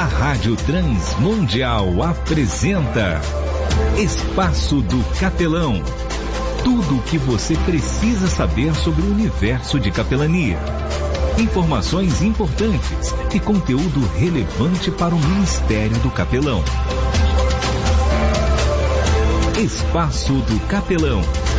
A Rádio Transmundial apresenta Espaço do Capelão. Tudo o que você precisa saber sobre o universo de capelania. Informações importantes e conteúdo relevante para o Ministério do Capelão. Espaço do Capelão.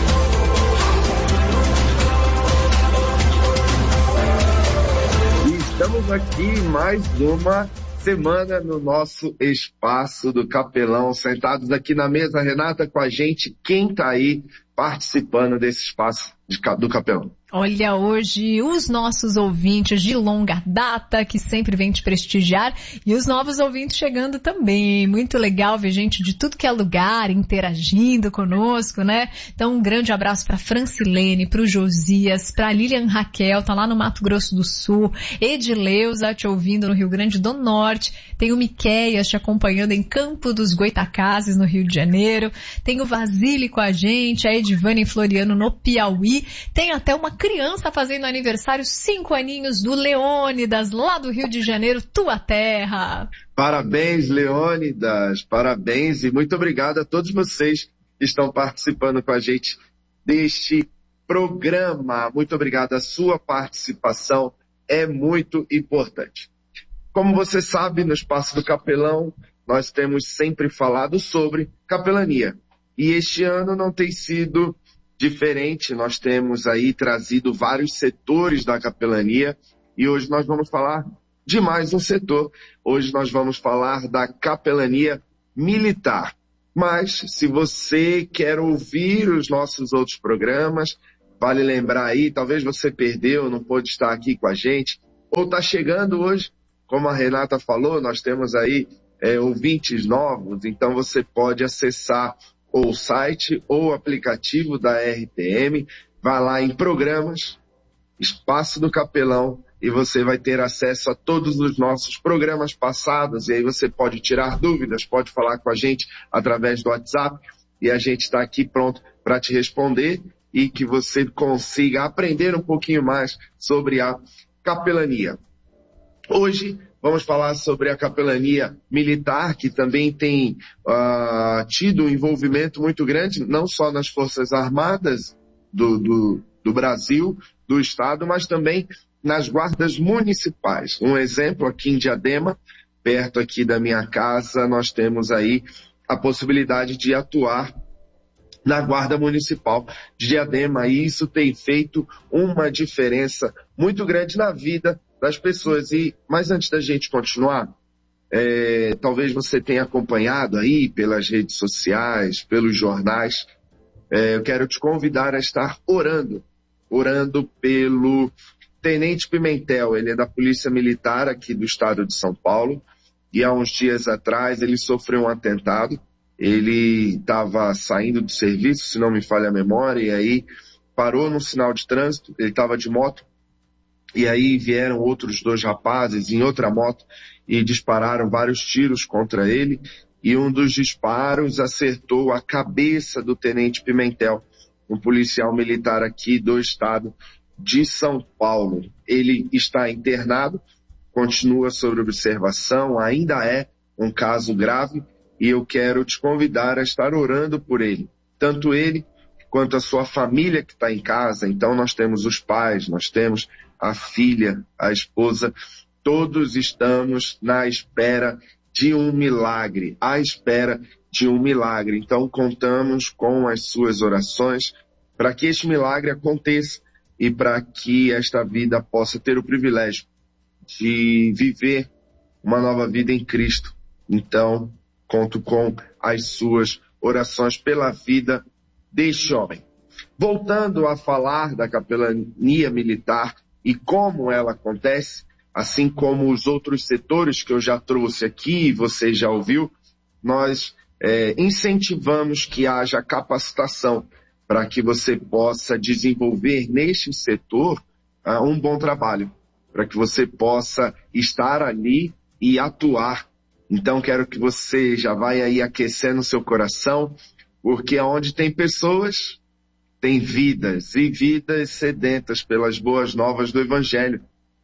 Estamos aqui mais uma semana no nosso Espaço do Capelão, sentados aqui na mesa, Renata, com a gente, quem está aí participando desse Espaço do Capelão? Olha, hoje os nossos ouvintes de longa data que sempre vêm te prestigiar e os novos ouvintes chegando também. Muito legal ver gente de tudo que é lugar interagindo conosco, né? Então um grande abraço para Francilene, para o Josias, para Lilian Raquel, tá lá no Mato Grosso do Sul, Edileuza te ouvindo no Rio Grande do Norte, tem o Miqueias te acompanhando em Campo dos Goitacazes, no Rio de Janeiro, tem o Vasile com a gente, a Edivane Floriano no Piauí, tem até uma criança fazendo aniversário, 5 aninhos, do Leônidas, lá do Rio de Janeiro, tua terra. Parabéns, Leônidas, parabéns e muito obrigado a todos vocês que estão participando com a gente deste programa. Muito obrigado, a sua participação é muito importante. Como você sabe, no Espaço do Capelão, nós temos sempre falado sobre capelania. E este ano não tem sido diferente, nós temos aí trazido vários setores da capelania e hoje nós vamos falar de mais um setor. Hoje nós vamos falar da capelania militar. Mas se você quer ouvir os nossos outros programas, vale lembrar aí, talvez você perdeu, não pôde estar aqui com a gente, ou está chegando hoje, como a Renata falou, nós temos aí ouvintes novos, então você pode acessar ou o site ou o aplicativo da RTM, vai lá em programas, Espaço do Capelão, e você vai ter acesso a todos os nossos programas passados, e aí você pode tirar dúvidas, pode falar com a gente através do WhatsApp, e a gente está aqui pronto para te responder e que você consiga aprender um pouquinho mais sobre a capelania. Hoje vamos falar sobre a capelania militar, que também tem tido um envolvimento muito grande, não só nas Forças Armadas do Brasil, do Estado, mas também nas guardas municipais. Um exemplo aqui em Diadema, perto aqui da minha casa, nós temos aí a possibilidade de atuar na Guarda Municipal de Diadema, e isso tem feito uma diferença muito grande na vida das pessoas. Mas antes da gente continuar, talvez você tenha acompanhado aí pelas redes sociais, pelos jornais, eu quero te convidar a estar orando pelo Tenente Pimentel. Ele é da Polícia Militar aqui do estado de São Paulo, e há uns dias atrás ele sofreu um atentado. Ele estava saindo do serviço, se não me falha a memória, e aí parou no sinal de trânsito, ele estava de moto, e aí vieram outros 2 rapazes em outra moto e dispararam vários tiros contra ele, e um dos disparos acertou a cabeça do Tenente Pimentel, um policial militar aqui do estado de São Paulo. Ele está internado, continua sob observação, ainda é um caso grave, e eu quero te convidar a estar orando por ele, tanto ele quanto a sua família que está em casa. Então nós temos os pais, nós temos a filha, a esposa, todos estamos na espera de um milagre, à espera de um milagre. Então contamos com as suas orações para que este milagre aconteça e para que esta vida possa ter o privilégio de viver uma nova vida em Cristo. Então, conto com as suas orações pela vida deste homem. Voltando a falar da capelania militar e como ela acontece, assim como os outros setores que eu já trouxe aqui e você já ouviu, nós incentivamos que haja capacitação para que você possa desenvolver neste setor um bom trabalho, para que você possa estar ali e atuar. Então quero que você já vai aí aquecendo o seu coração, porque onde tem pessoas, tem vidas, e vidas sedentas pelas boas novas do Evangelho.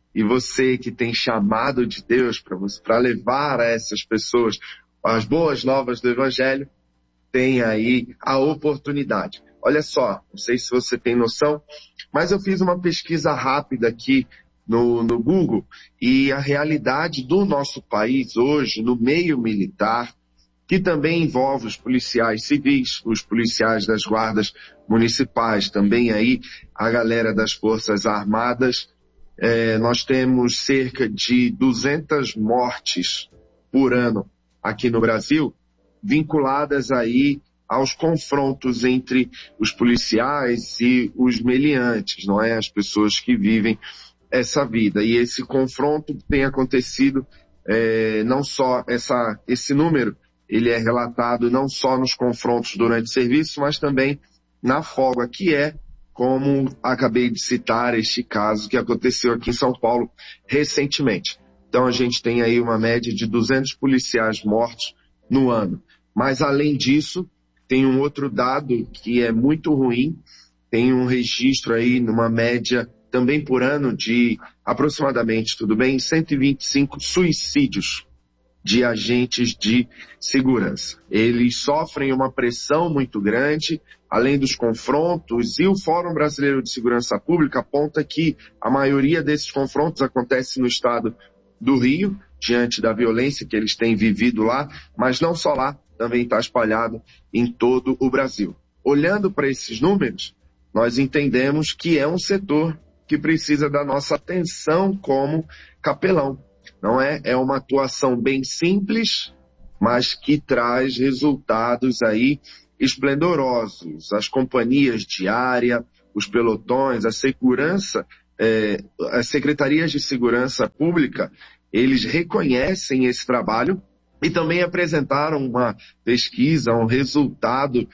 e você que tem chamado de Deus para levar a essas pessoas as boas novas do Evangelho, tem aí a oportunidade. Olha só, não sei se você tem noção, mas eu fiz uma pesquisa rápida aqui no Google, e a realidade do nosso país hoje, no meio militar, que também envolve os policiais civis, os policiais das guardas municipais, também aí a galera das Forças Armadas, nós temos cerca de 200 mortes por ano aqui no Brasil, vinculadas aí aos confrontos entre os policiais e os meliantes, não é? As pessoas que vivem essa vida. E esse confronto tem acontecido, não só esse número, ele é relatado não só nos confrontos durante o serviço, mas também na folga, que é, como acabei de citar, este caso que aconteceu aqui em São Paulo recentemente. Então a gente tem aí uma média de 200 policiais mortos no ano. Mas além disso, tem um outro dado que é muito ruim, tem um registro aí numa média também por ano de aproximadamente, 125 suicídios de agentes de segurança. Eles sofrem uma pressão muito grande, além dos confrontos, e o Fórum Brasileiro de Segurança Pública aponta que a maioria desses confrontos acontece no estado do Rio, diante da violência que eles têm vivido lá, mas não só lá, também está espalhado em todo o Brasil. Olhando para esses números, nós entendemos que é um setor que precisa da nossa atenção como capelão. Não é? É uma atuação bem simples, mas que traz resultados aí esplendorosos. As companhias de área, os pelotões, a segurança, as secretarias de segurança pública, eles reconhecem esse trabalho e também apresentaram uma pesquisa, um resultado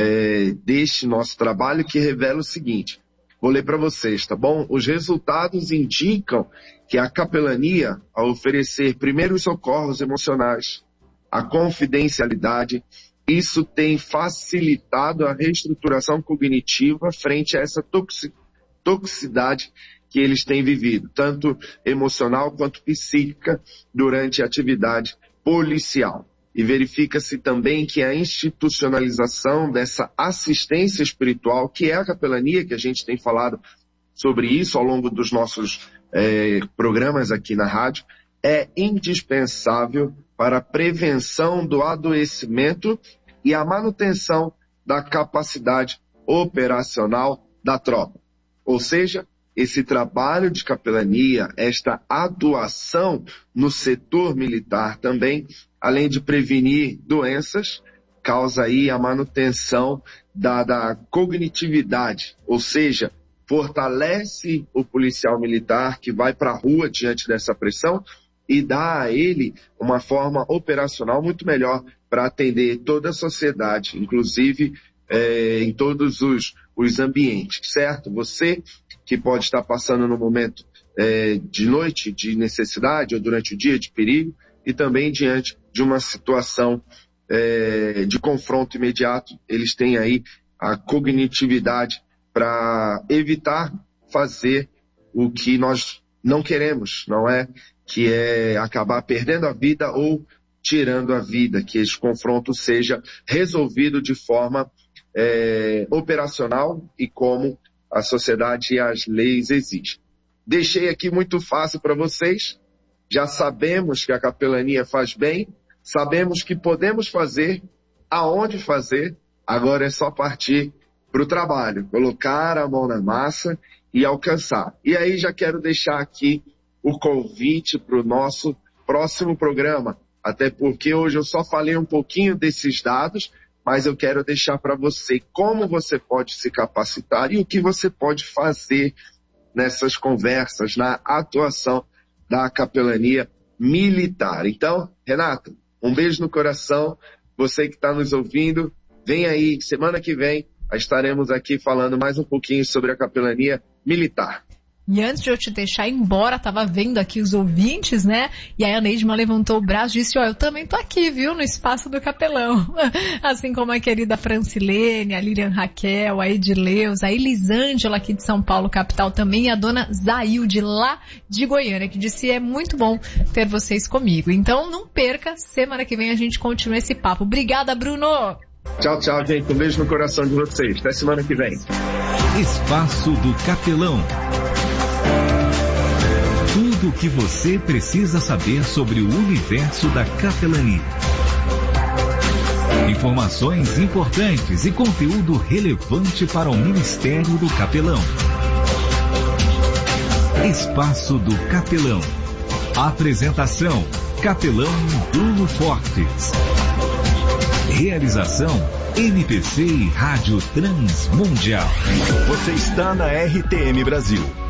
deste nosso trabalho que revela o seguinte. Vou ler para vocês, tá bom? Os resultados indicam que a capelania, ao oferecer primeiros socorros emocionais, a confidencialidade, isso tem facilitado a reestruturação cognitiva frente a essa toxicidade que eles têm vivido, tanto emocional quanto psíquica, durante a atividade policial. E verifica-se também que a institucionalização dessa assistência espiritual, que é a capelania, que a gente tem falado sobre isso ao longo dos nossos programas aqui na rádio, é indispensável para a prevenção do adoecimento e a manutenção da capacidade operacional da tropa. Ou seja, esse trabalho de capelania, esta atuação no setor militar também, além de prevenir doenças, causa aí a manutenção da cognitividade, ou seja, fortalece o policial militar que vai para a rua diante dessa pressão e dá a ele uma forma operacional muito melhor para atender toda a sociedade, inclusive em todos os ambientes, certo? Você que pode estar passando no momento de noite, de necessidade, ou durante o dia de perigo, e também diante de uma situação de confronto imediato, eles têm aí a cognitividade para evitar fazer o que nós não queremos, não é? Que é acabar perdendo a vida ou tirando a vida, que esse confronto seja resolvido de forma operacional e como a sociedade e as leis exigem. Deixei aqui muito fácil para vocês. Já sabemos que a capelania faz bem, sabemos que podemos fazer, aonde fazer, agora é só partir para o trabalho, colocar a mão na massa e alcançar. E aí já quero deixar aqui o convite para o nosso próximo programa, até porque hoje eu só falei um pouquinho desses dados, mas eu quero deixar para você como você pode se capacitar e o que você pode fazer nessas conversas, na atuação da capelania militar. Então, Renato, um beijo no coração. Você que está nos ouvindo, vem aí, semana que vem, estaremos aqui falando mais um pouquinho sobre a capelania militar. E antes de eu te deixar embora, tava vendo aqui os ouvintes, né? E aí a Neidma levantou o braço e disse, eu também tô aqui, viu? No Espaço do Capelão. Assim como a querida Francilene, a Lilian Raquel, a Edileuza, a Elisângela aqui de São Paulo, capital também, e a dona Zailde lá de Goiânia, que disse, é muito bom ter vocês comigo. Então não perca, semana que vem a gente continua esse papo. Obrigada, Bruno! Tchau, tchau, gente. Um beijo no coração de vocês. Até semana que vem. Espaço do Capelão. Tudo o que você precisa saber sobre o universo da capelania. Informações importantes e conteúdo relevante para o Ministério do Capelão. Espaço do Capelão. Apresentação: Capelão Bruno Fortes. Realização: MPC e Rádio Transmundial. Você está na RTM Brasil.